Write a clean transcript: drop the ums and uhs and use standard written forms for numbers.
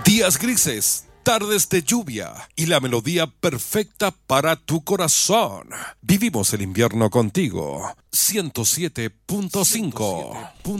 Días grises, tardes de lluvia y la melodía perfecta para tu corazón. Vivimos el invierno contigo. 107.5.